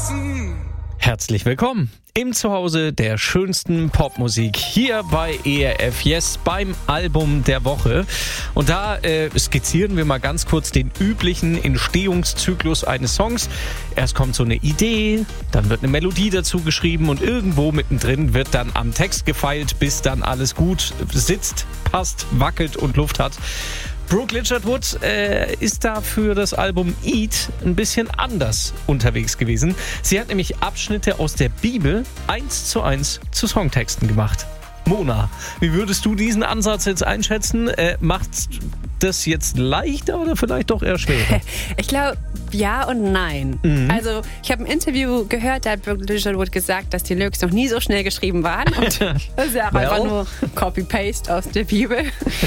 Herzlich willkommen im Zuhause der schönsten Popmusik hier bei ERF Yes beim Album der Woche. Und da skizzieren wir mal ganz kurz den üblichen Entstehungszyklus eines Songs. Erst kommt so eine Idee, dann wird eine Melodie dazu geschrieben und irgendwo mittendrin wird dann am Text gefeilt, bis dann alles gut sitzt, passt, wackelt und Luft hat. Brooke Ligertwood ist da für das Album Eat ein bisschen anders unterwegs gewesen. Sie hat nämlich Abschnitte aus der Bibel 1:1 zu Songtexten gemacht. Mona, wie würdest du diesen Ansatz jetzt einschätzen? Macht das jetzt leichter oder vielleicht doch eher schwerer? Ich glaube, ja und nein. Also, ich habe ein Interview gehört, da hat Brooke Ligertwood gesagt, dass die Lyrics noch nie so schnell geschrieben waren. Und das ist ja auch einfach nur Copy-Paste aus der Bibel.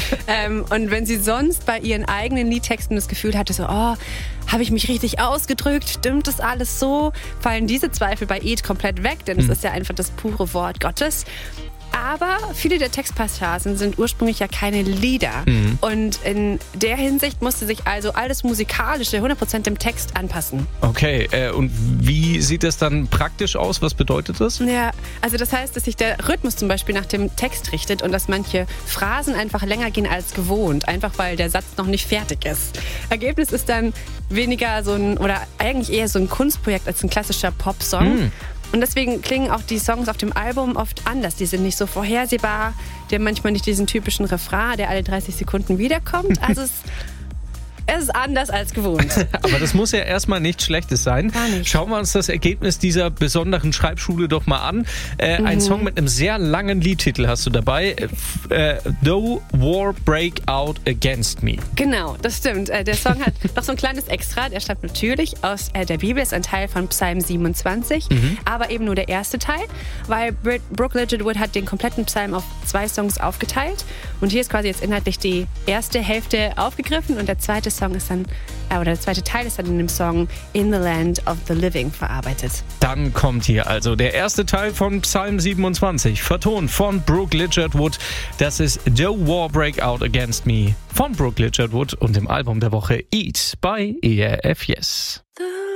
Und wenn sie sonst bei ihren eigenen Liedtexten das Gefühl hatte, so, habe ich mich richtig ausgedrückt? Stimmt das alles so? Fallen diese Zweifel bei Eat komplett weg, denn es ist ja einfach das pure Wort Gottes. Aber viele der Textpassagen sind ursprünglich ja keine Lieder. Und in der Hinsicht musste sich also alles Musikalische 100% dem Text anpassen. Okay, und wie sieht das dann praktisch aus? Was bedeutet das? Ja, also das heißt, dass sich der Rhythmus zum Beispiel nach dem Text richtet und dass manche Phrasen einfach länger gehen als gewohnt, einfach weil der Satz noch nicht fertig ist. Ergebnis ist dann weniger oder eigentlich eher so ein Kunstprojekt als ein klassischer Popsong. Und deswegen klingen auch die Songs auf dem Album oft anders. Die sind nicht so vorhersehbar. Die haben manchmal nicht diesen typischen Refrain, der alle 30 Sekunden wiederkommt. Also es ist anders als gewohnt. Aber das muss ja erstmal nichts Schlechtes sein. Gar nicht. Schauen wir uns das Ergebnis dieser besonderen Schreibschule doch mal an. Ein Song mit einem sehr langen Liedtitel hast du dabei. Though War Break Out Against Me. Genau, das stimmt. Der Song hat noch so ein kleines Extra. Der stammt natürlich aus der Bibel, ist ein Teil von Psalm 27, aber eben nur der erste Teil, weil Brooke Ligertwood hat den kompletten Psalm auf 2 Songs aufgeteilt. Und hier ist quasi jetzt inhaltlich die erste Hälfte aufgegriffen und der zweite Teil ist dann in dem Song In the Land of the Living verarbeitet. Dann kommt hier also der erste Teil von Psalm 27, vertont von Brooke Ligertwood. Das ist Though War Break Out Against Me von Brooke Ligertwood und im Album der Woche Eat bei ERF Yes.